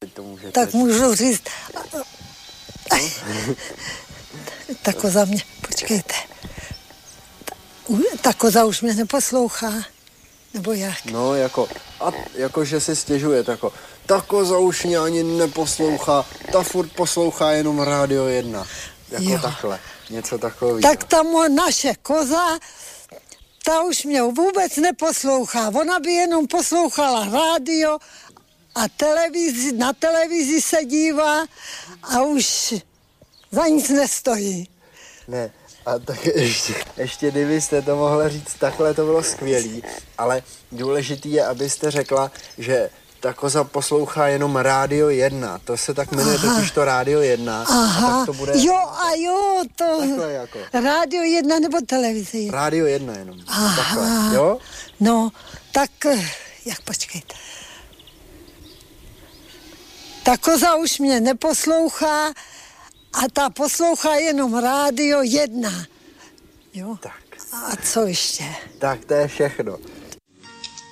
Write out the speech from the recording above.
teď to můžete. Tak můžu říct. Ta koza mě, počkejte. Ta koza už mě neposlouchá. Nebo jak? No, jako že si stěžuje, jako, ta koza už mě ani neposlouchá, ta furt poslouchá jenom Rádio 1. Jako takhle, něco takového. Tak ta naše koza, ta už mě vůbec neposlouchá. Ona by jenom poslouchala rádio a na televizi se dívá a už za nic nestojí. Ne, a tak ještě kdybyste to mohla říct takhle, to bylo skvělý, ale důležitý je, abyste řekla, že ta koza poslouchá jenom Rádio 1, to se tak jmenuje totiž to Rádio 1. Aha, tak to bude jo, to takhle jako. Rádio 1 nebo televize 1? Rádio 1 jenom, Aha. takhle, jo? No, tak, jak počkejte. Ta koza už mě neposlouchá a ta poslouchá jenom Rádio 1. Jo? Tak. A co ještě? Tak to je všechno.